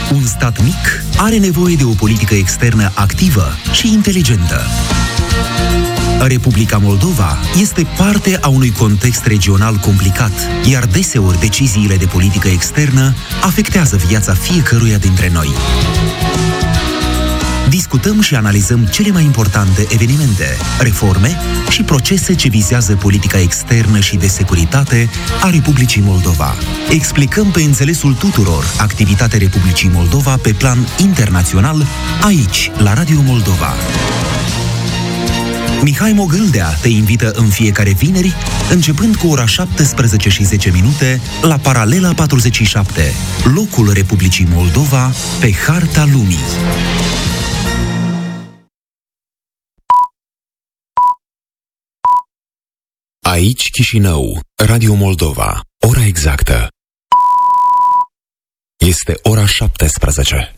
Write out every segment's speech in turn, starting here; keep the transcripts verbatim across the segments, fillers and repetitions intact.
Un stat mic are nevoie de o politică externă activă și inteligentă. Republica Moldova este parte a unui context regional complicat, iar deseori deciziile de politică externă afectează viața fiecăruia dintre noi. Discutăm și analizăm cele mai importante evenimente, reforme și procese ce vizează politica externă și de securitate a Republicii Moldova. Explicăm pe înțelesul tuturor activitatea Republicii Moldova pe plan internațional, aici, la Radio Moldova. Mihai Mogâldea te invită în fiecare vineri, începând cu ora șaptesprezece și zece minute, la Paralela patruzeci și șapte, locul Republicii Moldova pe harta lumii. Aici Chișinău, Radio Moldova, ora exactă. Este ora șaptesprezece.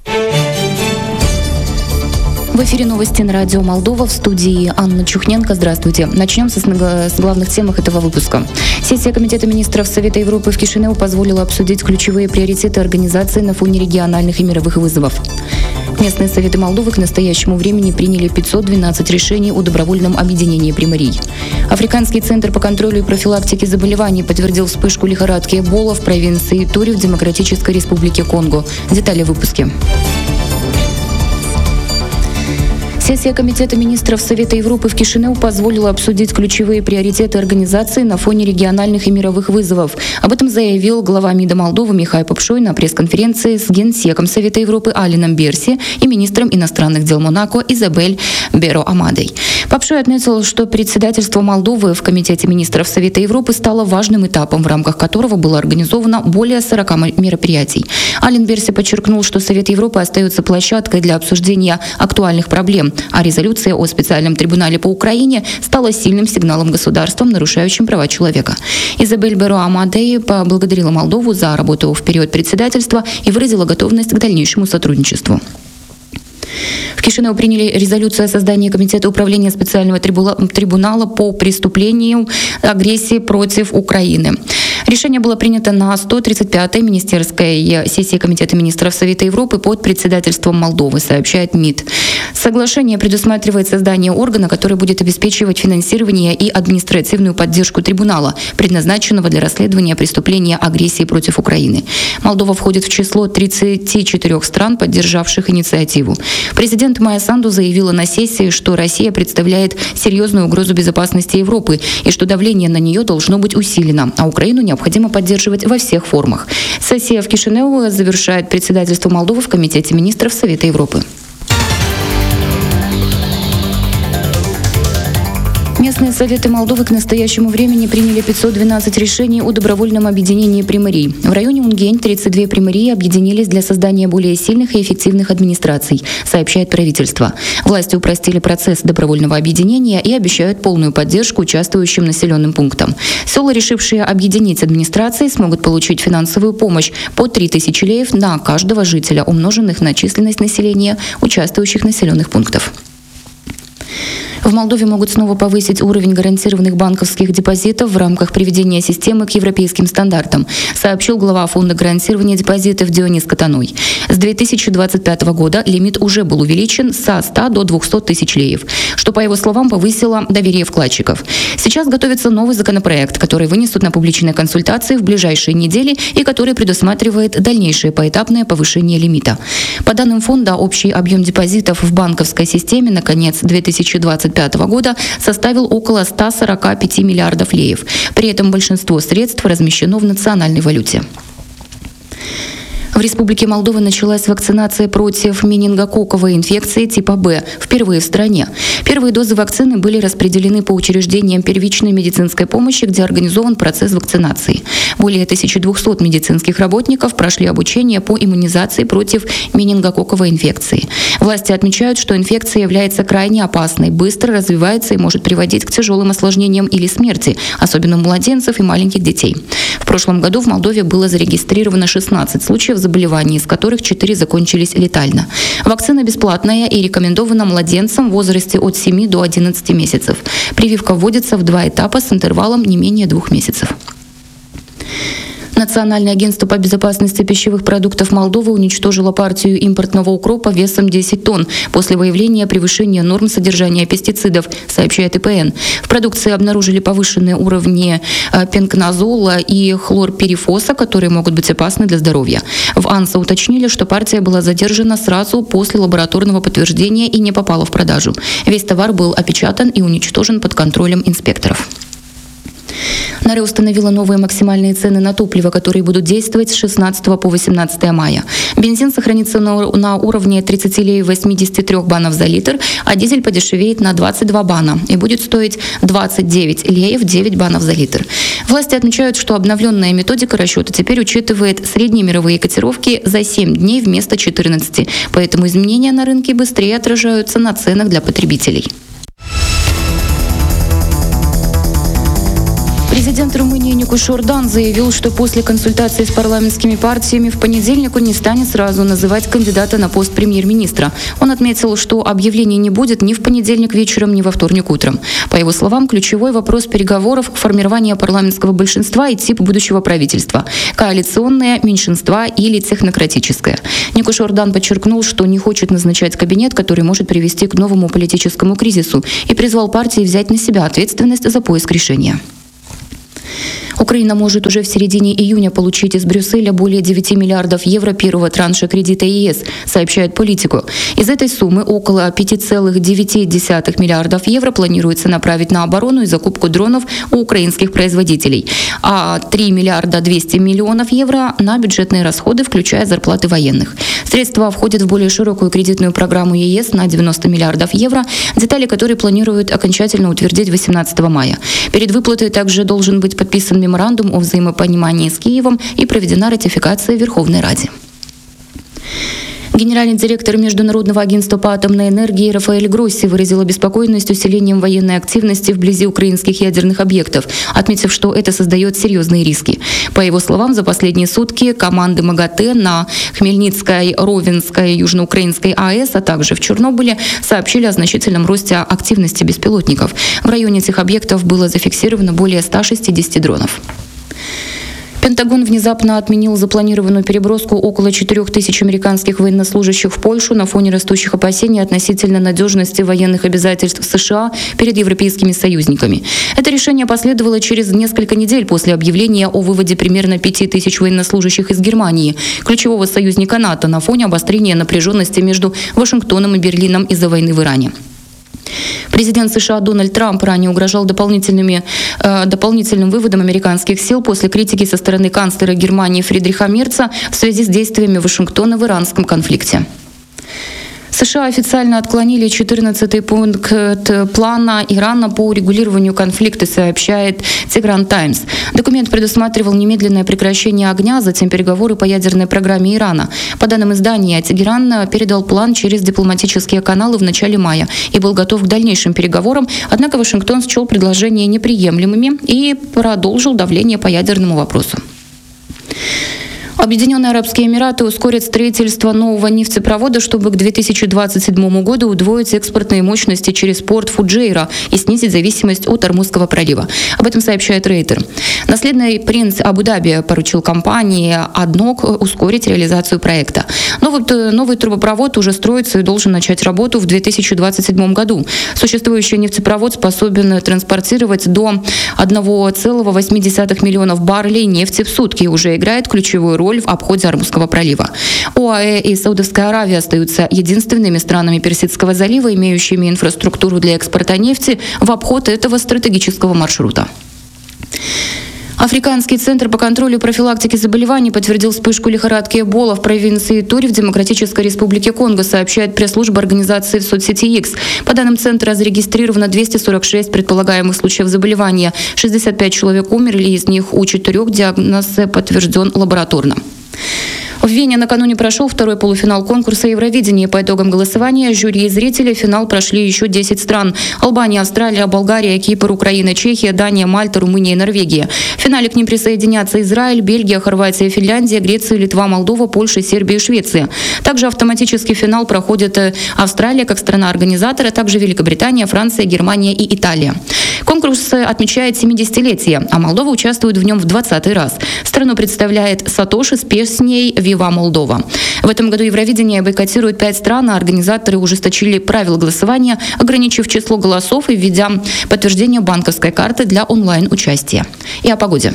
В эфире новости на радио Молдова, в студии Анна Чухненко. Здравствуйте. Начнем со, с главных тем этого выпуска. Сессия Комитета министров Совета Европы в Кишиневу позволила обсудить ключевые приоритеты организации на фоне региональных и мировых вызовов. Местные советы Молдовы к настоящему времени приняли пятьсот двенадцать решений о добровольном объединении примарий. Африканский центр по контролю и профилактике заболеваний подтвердил вспышку лихорадки Эбола в провинции Тури в Демократической Республике Конго. Детали в выпуске. Сессия Комитета министров Совета Европы в Кишиневу позволила обсудить ключевые приоритеты организации на фоне региональных и мировых вызовов. Об этом заявил глава МИДа Молдовы Михай Попшой на пресс-конференции с генсеком Совета Европы Алином Берси и министром иностранных дел Монако Изабель Беро Амадей. Попшой отметил, что председательство Молдовы в Комитете министров Совета Европы стало важным этапом, в рамках которого было организовано более сорока мероприятий. Алин Берси подчеркнул, что Совет Европы остается площадкой для обсуждения актуальных проблем, а резолюция о специальном трибунале по Украине стала сильным сигналом государствам, нарушающим права человека. Изабель Беро Амадей поблагодарила Молдову за работу в период председательства и выразила готовность к дальнейшему сотрудничеству. В Кишиневу приняли резолюцию о создании Комитета управления специального трибунала по преступлению агрессии против Украины. Решение было принято на сто тридцать пятой министерской сессии Комитета министров Совета Европы под председательством Молдовы, сообщает МИД. Соглашение предусматривает создание органа, который будет обеспечивать финансирование и административную поддержку трибунала, предназначенного для расследования преступления агрессии против Украины. Молдова входит в число тридцати четырёх стран, поддержавших инициативу. Президент Майя Санду заявила на сессии, что Россия представляет серьезную угрозу безопасности Европы и что давление на нее должно быть усилено, а Украину необходимо поддерживать во всех формах. Сессия в Кишиневу завершает председательство Молдовы в Комитете министров Совета Европы. Местные советы Молдовы к настоящему времени приняли пятьсот двенадцать решений о добровольном объединении примарий. В районе Унгень тридцать две примарии объединились для создания более сильных и эффективных администраций, сообщает правительство. Власти упростили процесс добровольного объединения и обещают полную поддержку участвующим населенным пунктам. Села, решившие объединить администрации, смогут получить финансовую помощь по три тысячи леев на каждого жителя, умноженных на численность населения участвующих населенных пунктов. В Молдове могут снова повысить уровень гарантированных банковских депозитов в рамках приведения системы к европейским стандартам, сообщил глава фонда гарантирования депозитов Дионис Катаной. С две тысячи двадцать пятого года лимит уже был увеличен со ста до двухсот тысяч леев, что, по его словам, повысило доверие вкладчиков. Сейчас готовится новый законопроект, который вынесут на публичные консультации в ближайшие недели и который предусматривает дальнейшее поэтапное повышение лимита. По данным фонда, общий объем депозитов в банковской системе на конец две тысячи двадцать пятого года составил около ста сорока пяти миллиардов леев. При этом большинство средств размещено в национальной валюте. В Республике Молдова началась вакцинация против менингококковой инфекции типа Б впервые в стране. Первые дозы вакцины были распределены по учреждениям первичной медицинской помощи, где организован процесс вакцинации. Более тысячи двухсот медицинских работников прошли обучение по иммунизации против менингококковой инфекции. Власти отмечают, что инфекция является крайне опасной, быстро развивается и может приводить к тяжелым осложнениям или смерти, особенно у младенцев и маленьких детей. В прошлом году в Молдове было зарегистрировано шестнадцать случаев заболеваний, из которых четыре закончились летально. Вакцина бесплатная и рекомендована младенцам в возрасте от семи до одиннадцати месяцев. Прививка вводится в два этапа с интервалом не менее двух месяцев. Национальное агентство по безопасности пищевых продуктов Молдовы уничтожило партию импортного укропа весом десять тонн после выявления превышения норм содержания пестицидов, сообщает И П Н. В продукции обнаружили повышенные уровни пенкназола и хлорпирифоса, которые могут быть опасны для здоровья. В АНСА уточнили, что партия была задержана сразу после лабораторного подтверждения и не попала в продажу. Весь товар был опечатан и уничтожен под контролем инспекторов. НАРЭ установила новые максимальные цены на топливо, которые будут действовать с шестнадцатого по восемнадцатое мая. Бензин сохранится на, на уровне тридцать леев восемьдесят три банов за литр, а дизель подешевеет на двадцать два бана и будет стоить двадцать девять леев девять банов за литр. Власти отмечают, что обновленная методика расчета теперь учитывает средние мировые котировки за семь дней вместо четырнадцати, поэтому изменения на рынке быстрее отражаются на ценах для потребителей. Президент Румынии Никуш Ордан заявил, что после консультации с парламентскими партиями в понедельник он не станет сразу называть кандидата на пост премьер-министра. Он отметил, что объявлений не будет ни в понедельник вечером, ни во вторник утром. По его словам, ключевой вопрос переговоров – формирование парламентского большинства и тип будущего правительства – коалиционное, меньшинства или технократическое. Никуш Ордан подчеркнул, что не хочет назначать кабинет, который может привести к новому политическому кризису, и призвал партии взять на себя ответственность за поиск решения. Украина может уже в середине июня получить из Брюсселя более девяти миллиардов евро первого транша кредита Е С, сообщает Политико. Из этой суммы около пяти целых девяти десятых миллиардов евро планируется направить на оборону и закупку дронов у украинских производителей, а три миллиарда двести миллионов евро на бюджетные расходы, включая зарплаты военных. Средства входят в более широкую кредитную программу Е С на девяносто миллиардов евро, детали которой планируют окончательно утвердить восемнадцатого мая. Перед выплатой также должен быть подписан меморандум о взаимопонимании с Киевом и проведена ратификация в Верховной Раде. Генеральный директор Международного агентства по атомной энергии Рафаэль Гросси выразил обеспокоенность усилением военной активности вблизи украинских ядерных объектов, отметив, что это создает серьезные риски. По его словам, за последние сутки команды МАГАТЭ на Хмельницкой, Ровенской, Южноукраинской А Э С, а также в Чернобыле сообщили о значительном росте активности беспилотников. В районе этих объектов было зафиксировано более ста шестидесяти дронов. Пентагон внезапно отменил запланированную переброску около четырёх тысяч американских военнослужащих в Польшу на фоне растущих опасений относительно надежности военных обязательств США перед европейскими союзниками. Это решение последовало через несколько недель после объявления о выводе примерно пяти тысяч военнослужащих из Германии, ключевого союзника НАТО, на фоне обострения напряженности между Вашингтоном и Берлином из-за войны в Иране. Президент США Дональд Трамп ранее угрожал дополнительными, э, дополнительным выводом американских сил после критики со стороны канцлера Германии Фридриха Мерца в связи с действиями Вашингтона в иранском конфликте. США официально отклонили четырнадцатый пункт плана Ирана по урегулированию конфликта, сообщает Тегран Таймс. Документ предусматривал немедленное прекращение огня, затем переговоры по ядерной программе Ирана. По данным издания, Тегеран передал план через дипломатические каналы в начале мая и был готов к дальнейшим переговорам, однако Вашингтон счел предложения неприемлемыми и продолжил давление по ядерному вопросу. Объединенные Арабские Эмираты ускорят строительство нового нефтепровода, чтобы к две тысячи двадцать седьмому году удвоить экспортные мощности через порт Фуджейра и снизить зависимость от Ормузского пролива. Об этом сообщает Рейтер. Наследный принц Абу-Даби поручил компании «Аднок» ускорить реализацию проекта. Новый, новый трубопровод уже строится и должен начать работу в две тысячи двадцать седьмом году. Существующий нефтепровод способен транспортировать до одного целого восьми десятых миллионов баррелей нефти в сутки и уже играет ключевую роль в обходе Ормузского пролива. ОАЭ и Саудовская Аравия остаются единственными странами Персидского залива, имеющими инфраструктуру для экспорта нефти в обход этого стратегического маршрута. Африканский центр по контролю и профилактике заболеваний подтвердил вспышку лихорадки Эбола в провинции Тури в Демократической Республике Конго, сообщает пресс-служба организации в соцсети X. По данным центра, зарегистрировано двести сорок шесть предполагаемых случаев заболевания. шестьдесят пять человек умерли, из них у четырех диагноз подтвержден лабораторно. В Вене накануне прошел второй полуфинал конкурса Евровидения. По итогам голосования жюри и зрители в финал прошли еще десять стран. Албания, Австралия, Болгария, Кипр, Украина, Чехия, Дания, Мальта, Румыния и Норвегия. В финале к ним присоединятся Израиль, Бельгия, Хорватия, Финляндия, Греция, Литва, Молдова, Польша, Сербия и Швеция. Также автоматически в финал проходят Австралия как страна-организатор, а также Великобритания, Франция, Германия и Италия. Конкурс отмечает семидесятилетие, а Молдова участвует в нем в двадцатый раз. Страну представляет Сатоши с песней «Вива Молдова». В этом году Евровидение бойкотирует пять стран, а организаторы ужесточили правила голосования, ограничив число голосов и введя подтверждение банковской карты для онлайн-участия. И о погоде.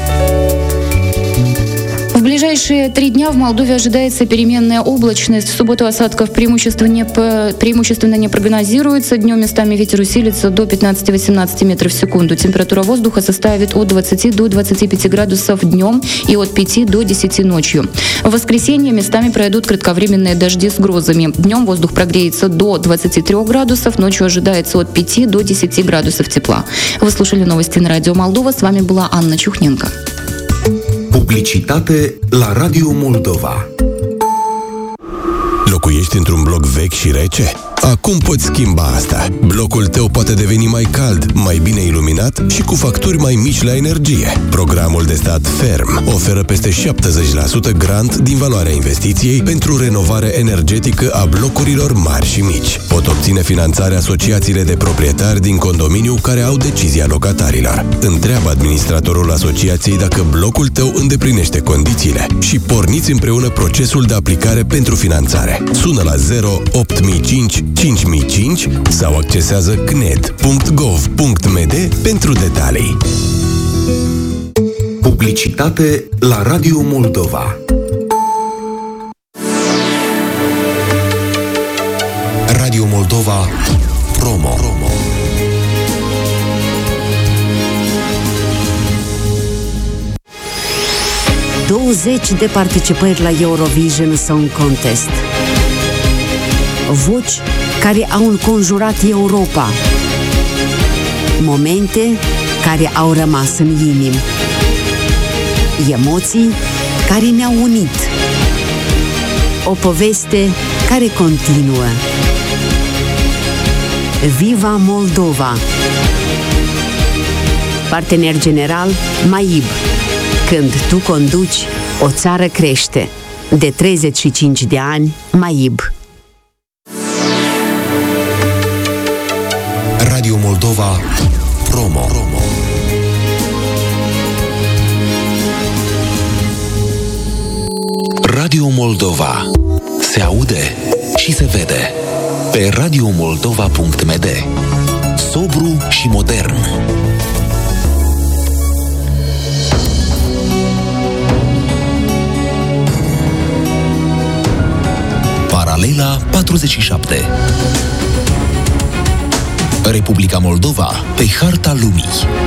В ближайшие три дня в Молдове ожидается переменная облачность. В субботу осадков преимущественно не, преимущественно не прогнозируется. Днем местами ветер усилится до пятнадцати-восемнадцати метров в секунду. Температура воздуха составит от двадцати до двадцати пяти градусов днем и от пяти до десяти ночью. В воскресенье местами пройдут кратковременные дожди с грозами. Днем воздух прогреется до двадцати трёх градусов, ночью ожидается от пяти до dесяти градусов тепла. Вы слушали новости на Радио Молдова. С вами была Анна Чухненко. Publicitate la Radio Moldova. Locuiești într-un bloc vechi și rece? Acum poți schimba asta. Blocul tău poate deveni mai cald, mai bine iluminat și cu facturi mai mici la energie. Programul de stat Ferm oferă peste șaptezeci la sută grant din valoarea investiției pentru renovare energetică a blocurilor mari și mici. Pot obține finanțarea asociațiile de proprietari din condominiu care au decizia locatarilor. Întreabă administratorul asociației dacă blocul tău îndeplinește condițiile și porniți împreună procesul de aplicare pentru finanțare. Sună la zero opt mii cinci cinci mii cinci sau accesează c n e d punct gov punct m d pentru detalii. Publicitate la Radio Moldova. Radio Moldova Promo. douăzeci de participări la Eurovision Song Contest. Voci care au înconjurat Europa. Momente care au rămas în inimi. Emoții care ne-au unit. O poveste care continuă. Viva Moldova! Partener general MAIB. Când tu conduci, o țară crește. De treizeci și cinci de ani, MAIB. Radio Moldova Promo. Radio Moldova se aude și se vede pe radio moldova punct m d. Sobru și modern. Paralela patruzeci și șapte. Republica Moldova pe harta lumii.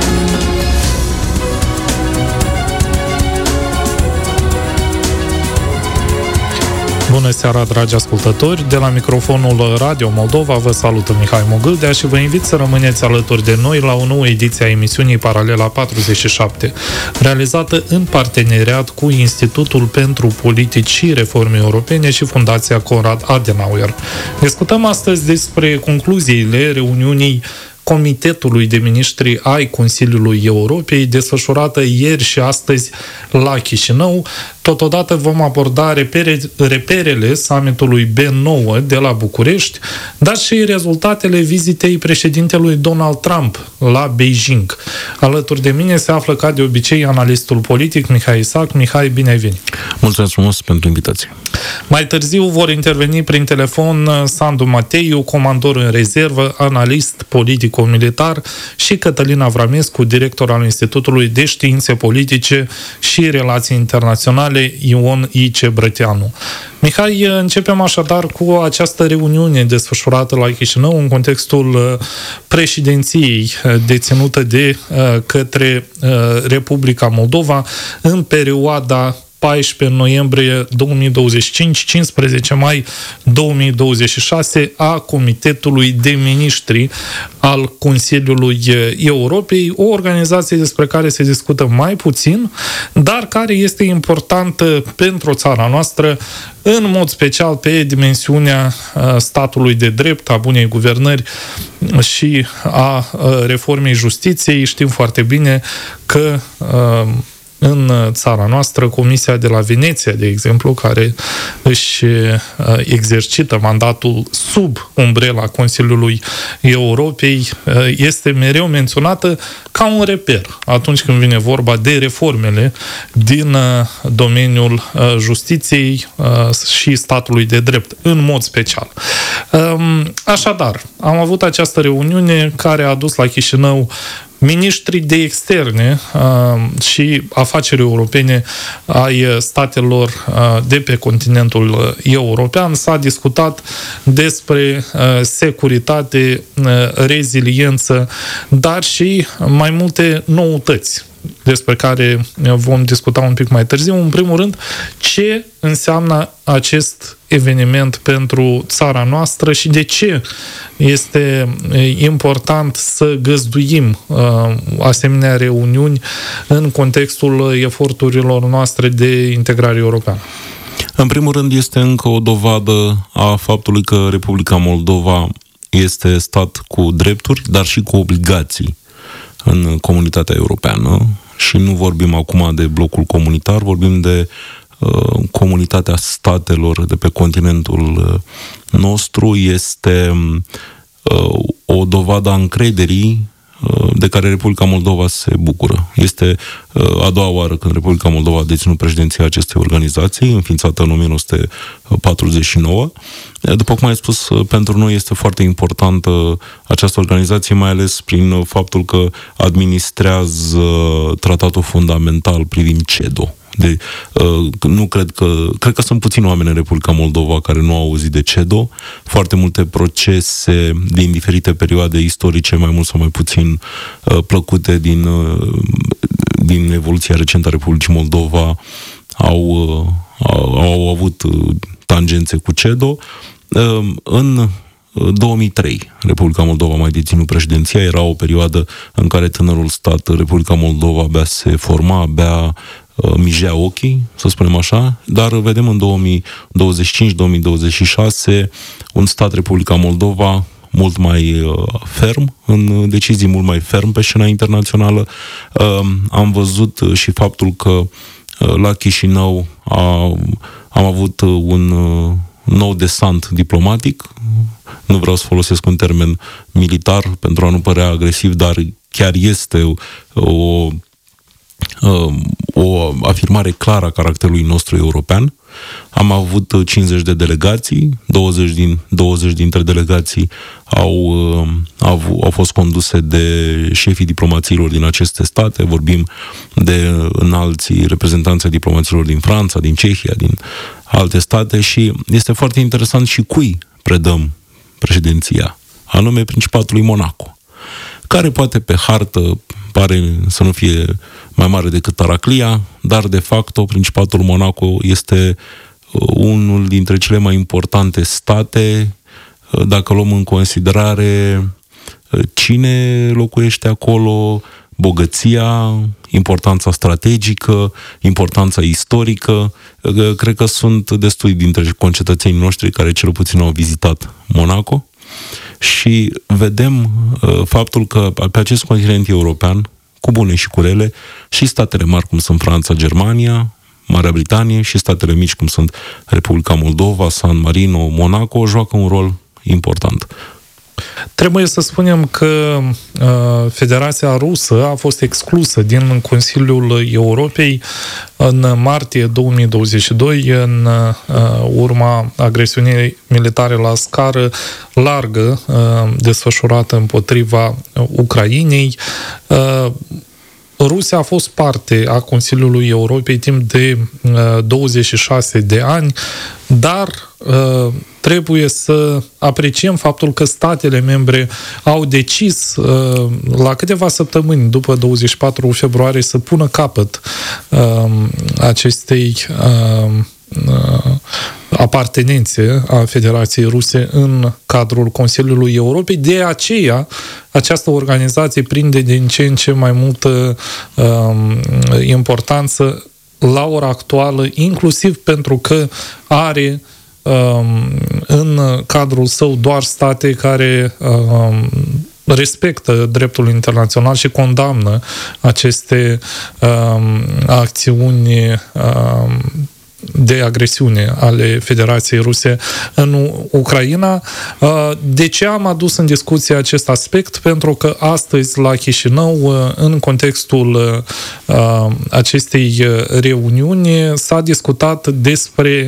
Bună seara, dragi ascultători! De la microfonul Radio Moldova vă salută Mihai Mogâldea și vă invit să rămâneți alături de noi la o nouă ediție a emisiunii Paralela patruzeci și șapte, realizată în parteneriat cu Institutul pentru Politici și Reforme Europene și Fundația Konrad Adenauer. Discutăm astăzi despre concluziile reuniunii Comitetului de Ministri ai Consiliului Europei, desfășurată ieri și astăzi la Chișinău. Totodată vom aborda repere, reperele summitului B nouă de la București, dar și rezultatele vizitei președintelui Donald Trump la Beijing. Alături de mine se află, ca de obicei, analistul politic Mihai Isac. Mihai, bine ai venit! Mulțumesc frumos pentru invitație! Mai târziu vor interveni prin telefon Sandu Mateiu, comandor în rezervă, analist politico-militar, și Cătălin Avramescu, director al Institutului de Științe Politice și Relații Internaționale Ion I C. Brăteanu. Mihai, începem așadar cu această reuniune desfășurată la Chișinău în contextul președinției deținută de către Republica Moldova în perioada paisprezece noiembrie două mii douăzeci și cinci, cincisprezece mai două mii douăzeci și șase a Comitetului de Miniștri al Consiliului Europei, o organizație despre care se discută mai puțin, dar care este importantă pentru țara noastră, în mod special pe dimensiunea statului de drept, a bunei guvernări și a reformei justiției. Știm foarte bine că în țara noastră, Comisia de la Veneția, de exemplu, care își exercită mandatul sub umbrela Consiliului Europei, este mereu menționată ca un reper atunci când vine vorba de reformele din domeniul justiției și statului de drept, în mod special. Așadar, am avut această reuniune care a dus la Chișinău miniștrii de externe uh, și afaceri europene ai statelor uh, de pe continentul european. S-a discutat despre uh, securitate, uh, reziliență, dar și mai multe noutăți despre care vom discuta un pic mai târziu. În primul rând, ce înseamnă acest eveniment pentru țara noastră și de ce este important să găzduim uh, asemenea reuniuni în contextul eforturilor noastre de integrare europeană. În primul rând, este încă o dovadă a faptului că Republica Moldova este stat cu drepturi, dar și cu obligații în comunitatea europeană. Și nu vorbim acum de blocul comunitar, vorbim de uh, comunitatea statelor de pe continentul nostru. Este uh, o dovadă a încrederii uh, de care Republica Moldova se bucură. Este uh, a doua oară când Republica Moldova a deținut președinția acestei organizații, înființată în o mie nouă sute patruzeci și nouă. După cum ai spus, pentru noi este foarte importantă această organizație, mai ales prin faptul că administrează tratatul fundamental privind CEDO. De, uh, nu cred că, cred că sunt puțini oameni în Republica Moldova care nu au auzit de CEDO. Foarte multe procese din diferite perioade istorice, mai mult sau mai puțin uh, plăcute din, uh, din evoluția recentă a Republicii Moldova au, uh, au, au avut uh, tangențe cu CEDO. Uh, în două mii trei, Republica Moldova mai deținut președinția, era o perioadă în care tânărul stat, Republica Moldova, abia se forma, abia uh, mijea ochii, să spunem așa, dar vedem în două mii douăzeci și cinci două mii douăzeci și șase un stat, Republica Moldova, mult mai uh, ferm, în decizii mult mai ferm pe scena internațională. Uh, am văzut și faptul că uh, la Chișinău a, am avut un uh, nou desant diplomatic. Nu vreau să folosesc un termen militar pentru a nu părea agresiv, dar chiar este o, o afirmare clară a caracterului nostru european. Am avut cincizeci de delegații, douăzeci, din, douăzeci dintre delegații au, au, au fost conduse de șefii diplomațiilor din aceste state. Vorbim de înalții reprezentanți ai diplomațiilor din Franța, din Cehia, din alte state și este foarte interesant și cui predăm președinția, anume Principatului Monaco, care poate pe hartă pare să nu fie mai mare decât Taraclia, dar de facto Principatul Monaco este unul dintre cele mai importante state, dacă luăm în considerare cine locuiește acolo, bogăția, importanța strategică, importanța istorică. Cred că sunt destui dintre concetățenii noștri care cel puțin au vizitat Monaco și vedem uh, faptul că pe acest continent european, cu bune și cu rele, și statele mari cum sunt Franța, Germania, Marea Britanie și statele mici cum sunt Republica Moldova, San Marino, Monaco, joacă un rol important. Trebuie să spunem că uh, Federația Rusă a fost exclusă din Consiliul Europei în martie două mii douăzeci și doi în uh, urma agresiunii militare la scară largă uh, desfășurată împotriva Ucrainei. Uh, Rusia a fost parte a Consiliului Europei timp de uh, douăzeci și șase de ani. dar uh, trebuie să apreciem faptul că statele membre au decis uh, la câteva săptămâni după douăzeci și patru februarie să pună capăt uh, acestei uh, apartenențe a Federației Ruse în cadrul Consiliului Europei. De aceea, această organizație prinde din ce în ce mai multă um, importanță la ora actuală, inclusiv pentru că are um, în cadrul său doar state care um, respectă dreptul internațional și condamnă aceste um, acțiuni um, de agresiune ale Federației Ruse în Ucraina. De ce am adus în discuție acest aspect? Pentru că astăzi la Chișinău, în contextul acestei reuniuni, s-a discutat despre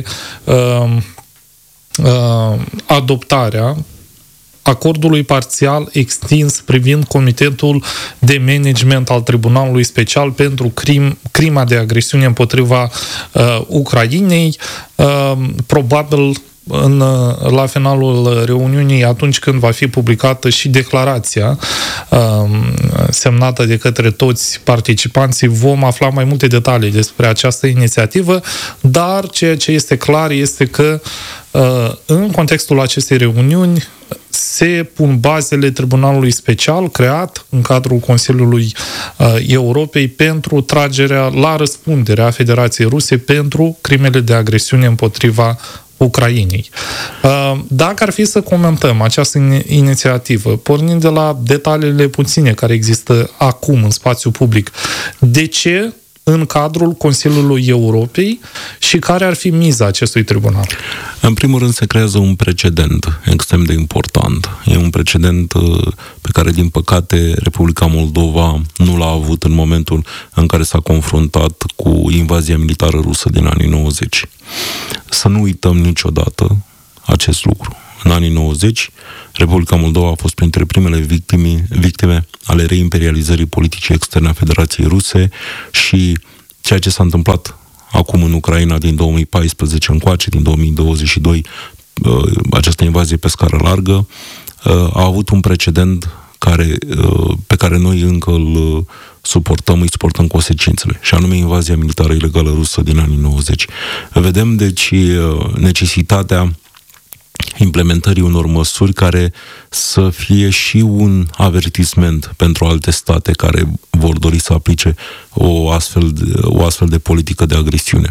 adoptarea acordului parțial extins privind Comitetul de Management al Tribunalului Special pentru crim, crima de agresiune împotriva uh, Ucrainei. Uh, probabil în, la finalul reuniunii, atunci când va fi publicată și declarația uh, semnată de către toți participanții, vom afla mai multe detalii despre această inițiativă, dar ceea ce este clar este că uh, în contextul acestei reuniuni se pun bazele Tribunalului Special creat în cadrul Consiliului uh, Europei pentru tragerea la răspundere a Federației Ruse pentru crimele de agresiune împotriva Ucrainei. Uh, dacă ar fi să comentăm această inițiativă, pornind de la detaliile puține care există acum în spațiu public, de ce în cadrul Consiliului Europei și care ar fi miza acestui tribunal? În primul rând se creează un precedent extrem de important. E un precedent pe care, din păcate, Republica Moldova nu l-a avut în momentul în care s-a confruntat cu invazia militară rusă din anii nouăzeci. Să nu uităm niciodată acest lucru. În anii nouăzeci, Republica Moldova a fost printre primele victime, victime ale reimperializării politicii externe a Federației Ruse și ceea ce s-a întâmplat acum în Ucraina din două mii paisprezece încoace, din două mii douăzeci și doi, această invazie pe scară largă, a avut un precedent care, pe care noi încă îl suportăm, îi suportăm consecințele, și anume invazia militară ilegală rusă din anii nouăzeci. Vedem, deci, necesitatea implementării unor măsuri care să fie și un avertisment pentru alte state care vor dori să aplice o astfel de, o astfel de politică de agresiune.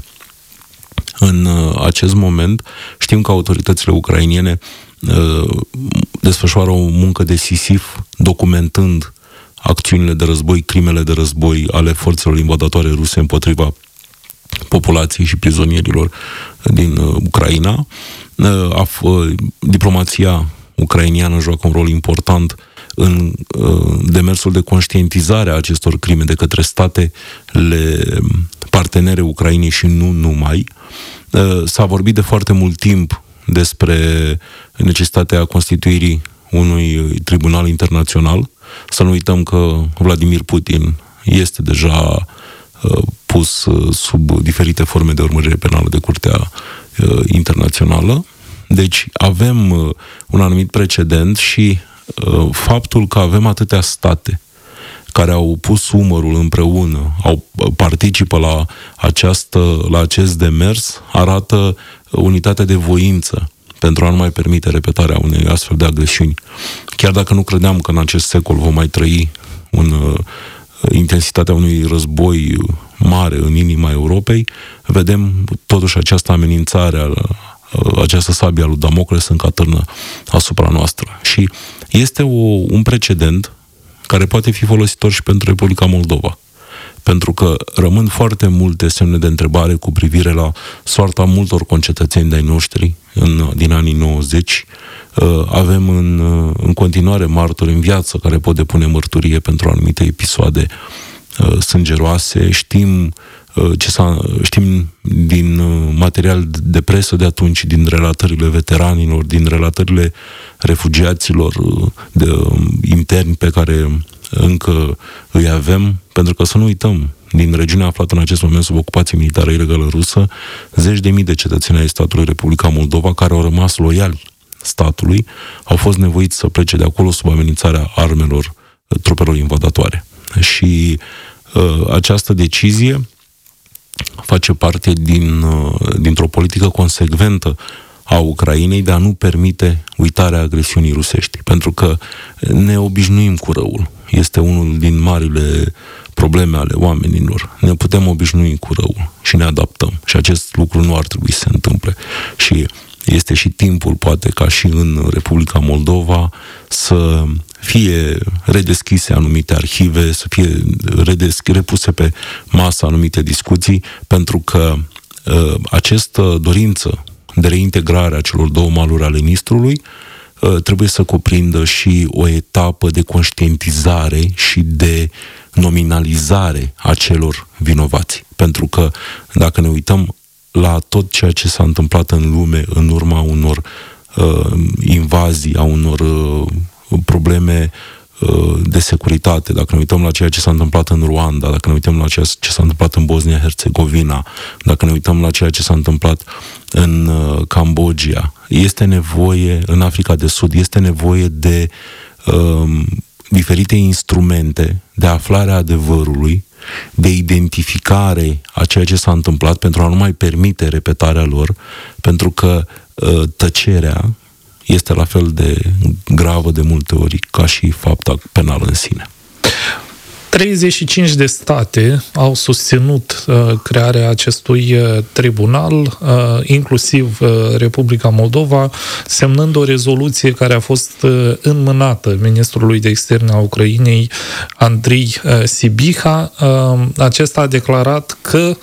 În acest moment știm că autoritățile ucrainene uh, desfășoară o muncă decisiv documentând acțiunile de război, crimele de război ale forțelor invadatoare ruse împotriva populației și prizonierilor din uh, Ucraina. Uh, diplomația ucrainiană joacă un rol important în uh, demersul de conștientizare a acestor crime de către statele partenere Ucrainei și nu numai. Uh, s-a vorbit de foarte mult timp despre necesitatea constituirii unui tribunal internațional. Să nu uităm că Vladimir Putin este deja uh, pus uh, sub diferite forme de urmărire penală de Curtea uh, Internațională. Deci avem uh, un anumit precedent și uh, faptul că avem atâtea state care au pus umărul împreună, au participă la, această, la acest demers, arată unitatea de voință pentru a nu mai permite repetarea unei astfel de agresiuni. Chiar dacă nu credeam că în acest secol vom mai trăi un, uh, intensitatea unui război mare în inima Europei, vedem totuși această amenințare, această sabie a lui Damocles încă atârnă asupra noastră. Și este o, un precedent care poate fi folositor și pentru Republica Moldova. Pentru că rămân foarte multe semne de întrebare cu privire la soarta multor concetățeni de-ai noștri în, din anii nouăzeci. Avem în, în continuare martori în viață care pot depune mărturie pentru anumite episoade sângeroase. Știm ce s-a, știm din material de presă de atunci, din relatările veteranilor, din relatările refugiaților de, interni pe care încă îi avem, pentru că să nu uităm, din regiunea aflată în acest moment sub ocupație militară ilegală rusă, zeci de mii de cetățeni ai statului Republica Moldova care au rămas loiali statului, au fost nevoiți să plece de acolo sub amenințarea armelor trupelor invadatoare. Și uh, această decizie face parte din, uh, dintr-o politică consecventă a Ucrainei de a nu permite uitarea agresiunii rusești. Pentru că ne obișnuim cu răul. Este unul din marile probleme ale oamenilor. Ne putem obișnui cu răul și ne adaptăm. Și acest lucru nu ar trebui să se întâmple. Și este și timpul, poate, ca și în Republica Moldova, să fie redeschise anumite arhive, să fie redeschi, repuse pe masă anumite discuții, pentru că uh, această dorință de reintegrare a celor două maluri ale Nistrului uh, trebuie să cuprindă și o etapă de conștientizare și de nominalizare a celor vinovați. Pentru că, dacă ne uităm la tot ceea ce s-a întâmplat în lume în urma unor uh, invazii, a unor uh, probleme uh, de securitate, dacă ne uităm la ceea ce s-a întâmplat în Rwanda, dacă ne uităm la ceea ce s-a întâmplat în Bosnia-Herzegovina, dacă ne uităm la ceea ce s-a întâmplat în uh, Cambodgia, este nevoie, în Africa de Sud, este nevoie de uh, diferite instrumente de aflare a adevărului, de identificare a ceea ce s-a întâmplat pentru a nu mai permite repetarea lor, pentru că uh, tăcerea este la fel de gravă de multe ori ca și fapta penală în sine. treizeci și cinci de state au susținut uh, crearea acestui uh, tribunal, uh, inclusiv uh, Republica Moldova, semnând o rezoluție care a fost uh, înmânată ministrului de externe a Ucrainei, Andrei uh, Sibiha. Uh, acesta a declarat că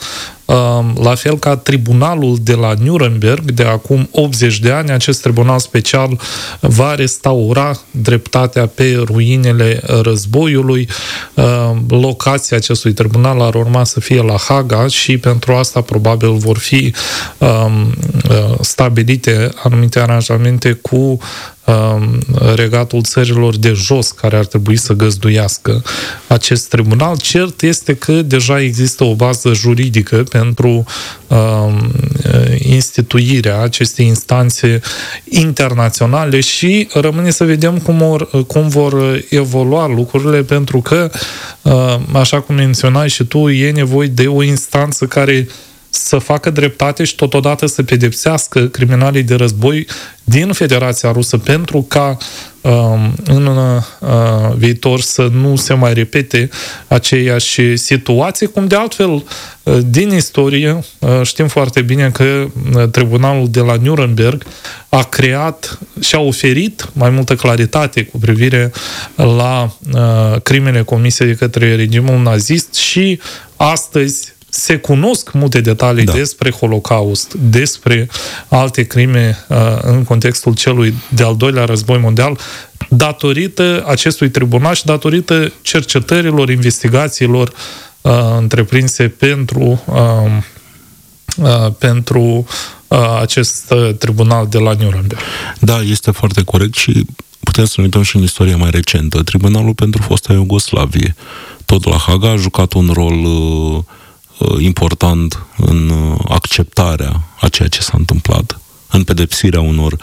la fel ca tribunalul de la Nuremberg de acum optzeci de ani, acest tribunal special va restaura dreptatea pe ruinele războiului. Locația acestui tribunal ar urma să fie la Haga și pentru asta probabil vor fi stabilite anumite aranjamente cu Regatul Țărilor de Jos, care ar trebui să găzduiască acest tribunal. Cert este că deja există o bază juridică pentru uh, instituirea acestei instanțe internaționale și rămâne să vedem cum, or, cum vor evolua lucrurile, pentru că, uh, așa cum menționai și tu, e nevoie de o instanță care să facă dreptate și totodată să pedepsească criminalii de război din Federația Rusă, pentru ca uh, în uh, viitor să nu se mai repete aceeași situație, cum de altfel uh, din istorie uh, știm foarte bine că uh, tribunalul de la Nuremberg a creat și a oferit mai multă claritate cu privire la uh, crimele comise de către regimul nazist și astăzi se cunosc multe detalii da. despre Holocaust, despre alte crime uh, în contextul celui de-al doilea război mondial, datorită acestui tribunal și datorită cercetărilor, investigațiilor uh, întreprinse pentru, uh, uh, pentru uh, acest uh, tribunal de la Nuremberg. Da, este foarte corect și putem să ne uităm și în istoria mai recentă. Tribunalul pentru fosta Iugoslavie, tot la Haga, a jucat un rol uh, important în acceptarea a ceea ce s-a întâmplat, în pedepsirea unor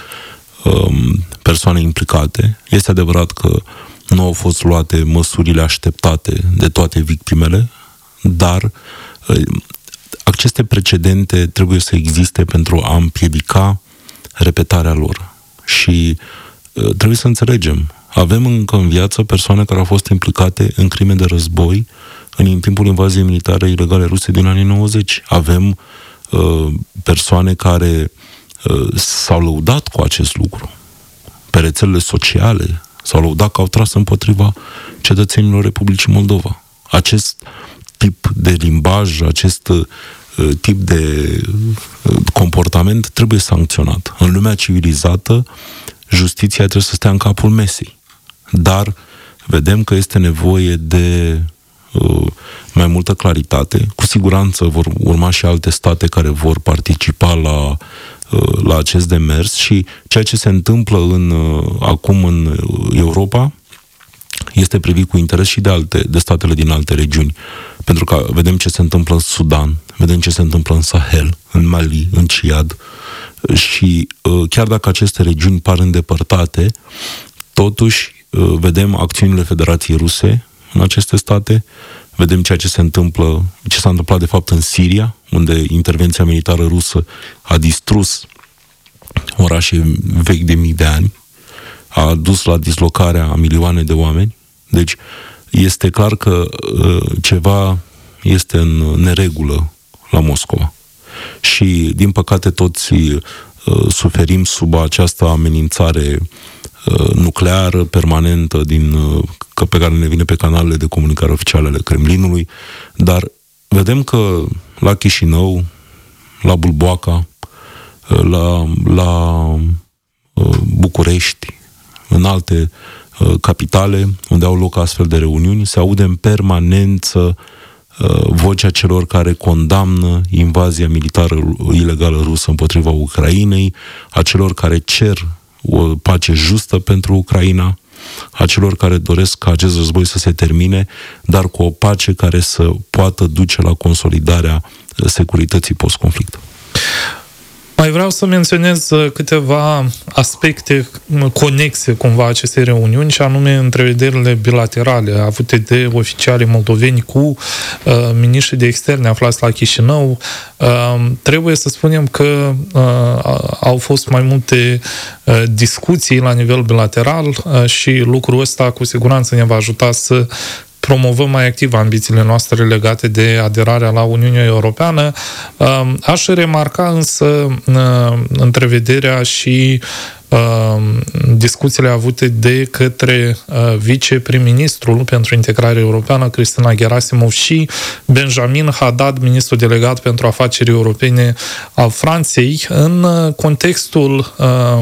um, persoane implicate. Este adevărat că nu au fost luate măsurile așteptate de toate victimele, dar um, aceste precedente trebuie să existe pentru a împiedica repetarea lor. Și uh, trebuie să înțelegem, avem încă în viață persoane care au fost implicate în crime de război în timpul invaziei militare ilegale ruse din anii nouăzeci. Avem uh, persoane care uh, s-au lăudat cu acest lucru. Pe rețelele sociale s-au lăudat că au tras împotriva cetățenilor Republicii Moldova. Acest tip de limbaj, acest uh, tip de uh, comportament trebuie sancționat. În lumea civilizată, justiția trebuie să stea în capul mesei. Dar vedem că este nevoie de mai multă claritate. Cu siguranță vor urma și alte state care vor participa la, la acest demers și ceea ce se întâmplă în, acum în Europa este privit cu interes și de, alte, de statele din alte regiuni. Pentru că vedem ce se întâmplă în Sudan, vedem ce se întâmplă în Sahel, în Mali, în Ciad. Și chiar dacă aceste regiuni par îndepărtate, totuși vedem acțiunile Federației Ruse în aceste state, vedem ceea ce se întâmplă, ce s-a întâmplat de fapt în Siria, unde intervenția militară rusă a distrus orașe vechi de mii de ani, a dus la dislocarea a milioane de oameni. Deci este clar că uh, ceva este în neregulă la Moscova. Și, din păcate, toți uh, suferim sub această amenințare uh, nucleară permanentă din, uh, pe care ne vine pe canalele de comunicare oficiale ale Kremlinului, dar vedem că la Chișinău, la Bulboaca, uh, la, la uh, București, în alte uh, capitale unde au loc astfel de reuniuni, se aude în permanență uh, vocea celor care condamnă invazia militară ilegală rusă împotriva Ucrainei, a celor care cer o pace justă pentru Ucraina, a celor care doresc ca acest război să se termine, dar cu o pace care să poată duce la consolidarea securității post-conflict. Mai vreau să menționez câteva aspecte conexe cumva acestei reuniuni, și anume întrevederile bilaterale avute de oficialii moldoveni cu uh, miniștrii de externe aflați la Chișinău. Uh, trebuie să spunem că uh, au fost mai multe uh, discuții la nivel bilateral uh, și lucrul ăsta cu siguranță ne va ajuta să promovăm mai activ ambițiile noastre legate de aderarea la Uniunea Europeană. Aș remarca însă întrevederea și discuțiile avute de către viceprim-ministrul pentru integrare europeană, Cristina Gerasimov, și Benjamin Haddad, ministru delegat pentru afaceri europene al Franței. În contextul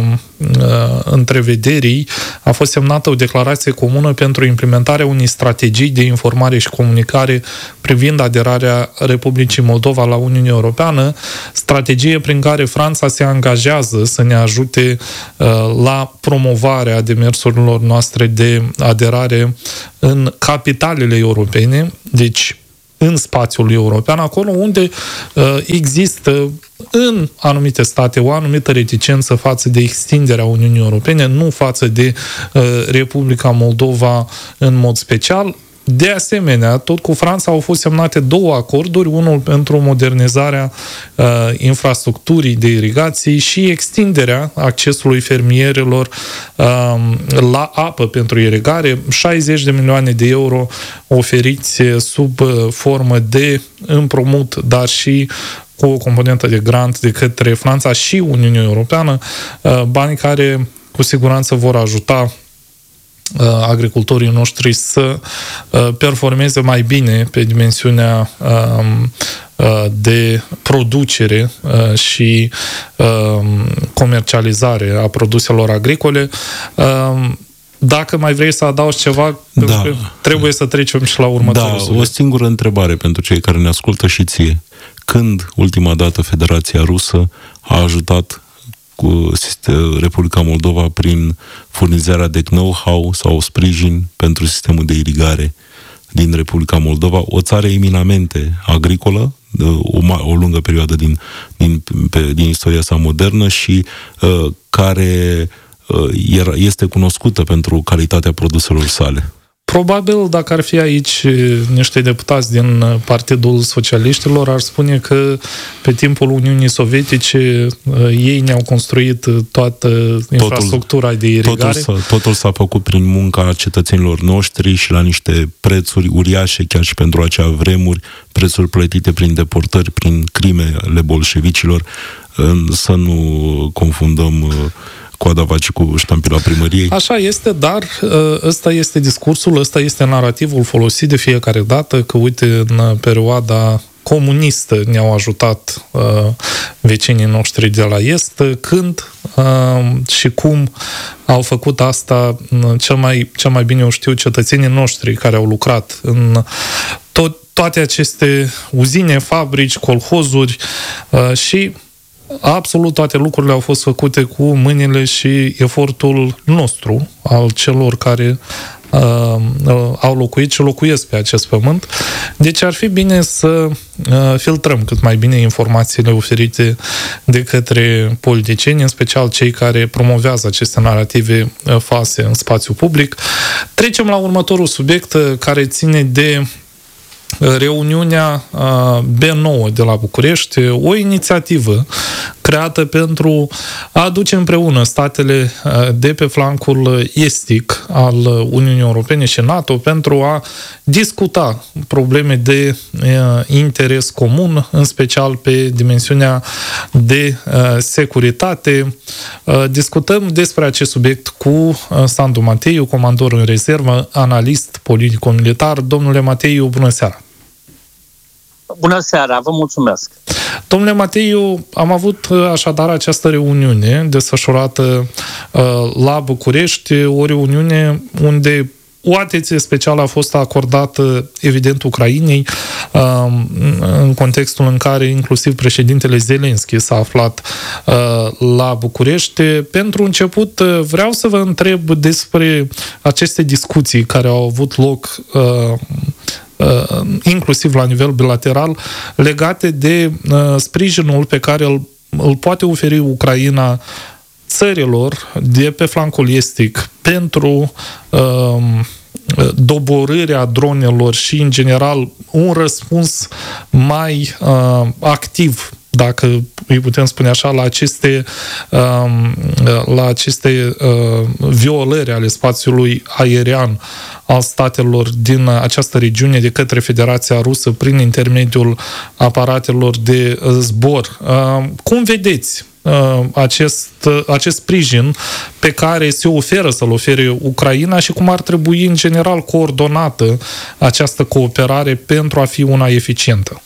întrevederii a fost semnată o declarație comună pentru implementarea unei strategii de informare și comunicare privind aderarea Republicii Moldova la Uniunea Europeană, strategie prin care Franța se angajează să ne ajute la promovarea demersurilor noastre de aderare în capitalele europene, deci în spațiul european, acolo unde uh, există în anumite state o anumită reticență față de extinderea Uniunii Europene, nu față de uh, Republica Moldova în mod special. De asemenea, tot cu Franța au fost semnate două acorduri, unul pentru modernizarea uh, infrastructurii de irigații și extinderea accesului fermierilor uh, la apă pentru irigare, șaizeci de milioane de euro oferiți sub uh, formă de împrumut, dar și cu o componentă de grant de către Franța și Uniunea Europeană, uh, bani care cu siguranță vor ajuta agricultorii noștri să performeze mai bine pe dimensiunea de producere și comercializare a produselor agricole. Dacă mai vrei să adaugi ceva, da. Trebuie să trecem și la următorul Da, subiect. o singură întrebare pentru cei care ne ascultă și ție. Când ultima dată Federația Rusă a ajutat cu Republica Moldova prin furnizarea de know-how sau sprijin pentru sistemul de irigare din Republica Moldova, o țară eminamente agricolă, o, o lungă perioadă din, din, pe, din istoria sa modernă și uh, care uh, este cunoscută pentru calitatea produselor sale. Probabil, dacă ar fi aici niște deputați din Partidul Socialiștilor, ar spune că pe timpul Uniunii Sovietice ei ne-au construit toată infrastructura totul, de irigare. Totul s-a, totul s-a făcut prin munca cetățenilor noștri și la niște prețuri uriașe, chiar și pentru acea vremuri, prețuri plătite prin deportări, prin crimele bolșevicilor. Să nu confundăm coada vacii cu ștampila primăriei. Așa este, dar ăsta este discursul, ăsta este narativul folosit de fiecare dată, că uite, în perioada comunistă ne-au ajutat uh, vecinii noștri de la Est, când uh, și cum au făcut asta cel mai, cel mai bine o știu cetățenii noștri care au lucrat în tot, toate aceste uzine, fabrici, colhozuri uh, și absolut toate lucrurile au fost făcute cu mâinile și efortul nostru, al celor care uh, au locuit și locuiesc pe acest pământ. Deci ar fi bine să uh, filtrăm cât mai bine informațiile oferite de către politicieni, în special cei care promovează aceste narrative uh, false în spațiu public. Trecem la următorul subiect uh, care ține de reuniunea B nouă de la București, o inițiativă creată pentru a aduce împreună statele de pe flancul estic al Uniunii Europene și NATO pentru a discuta probleme de interes comun, în special pe dimensiunea de securitate. Discutăm despre acest subiect cu Sandu Mateiu, comandor în rezervă, analist politico-militar. Domnule Mateiu, bună seara! Bună seara, vă mulțumesc! Domnule Mateiu, am avut așadar această reuniune desfășurată uh, la București, o reuniune unde o atenție specială a fost acordată, evident, Ucrainei, uh, în contextul în care inclusiv președintele Zelenski s-a aflat uh, la București. Pentru început, uh, vreau să vă întreb despre aceste discuții care au avut loc uh, inclusiv la nivel bilateral, legate de uh, sprijinul pe care îl, îl poate oferi Ucraina țărilor de pe flancul estic pentru uh, doborârea dronelor și, în general, un răspuns mai uh, activ, dacă îi putem spune așa, la aceste, la aceste violări ale spațiului aerian al statelor din această regiune de către Federația Rusă prin intermediul aparatelor de zbor. Cum vedeți acest, acest sprijin pe care se oferă să-l ofere Ucraina și cum ar trebui în general coordonată această cooperare pentru a fi una eficientă?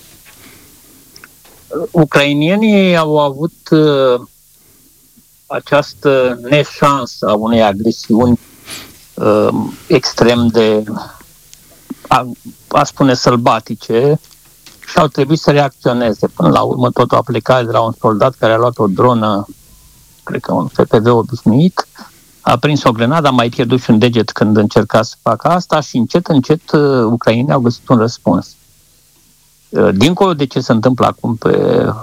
Ucrainienii au avut uh, această neșansă a unei agresiuni uh, extrem de, a, a spune, sălbatice și au trebuit să reacționeze. Până la urmă totul a plecat de la un soldat care a luat o dronă, cred că un F P V obișnuit, a prins o grenadă, a mai pierdut și un deget când încerca să facă asta și încet, încet uh, ucrainenii au găsit un răspuns. Dincolo de ce se întâmplă acum pe